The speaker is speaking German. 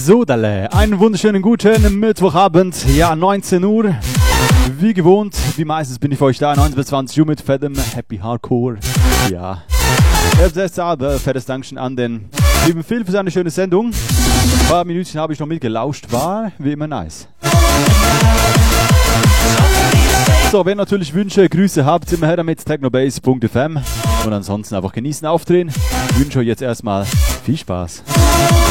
So, Dalle, einen wunderschönen guten Mittwochabend, ja, 19 Uhr. Wie gewohnt, wie meistens bin ich für euch da, 19 bis 20 Uhr mit fettem Happy Hardcore. Ja, fettes Dankeschön an den lieben Phil für seine schöne Sendung. Ein paar Minütchen habe ich noch mitgelauscht, war wie immer nice. So, wenn ihr natürlich Wünsche, Grüße habt, immer her damit technobase.fm und ansonsten einfach genießen, aufdrehen. Ich wünsche euch jetzt erstmal viel Spaß.